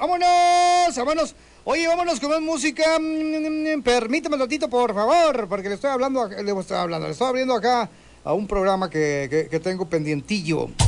¡Vámonos! ¡Vámonos! Oye, vámonos con más música. Permíteme un ratito, por favor, porque le estoy abriendo acá a un programa que tengo pendientillo.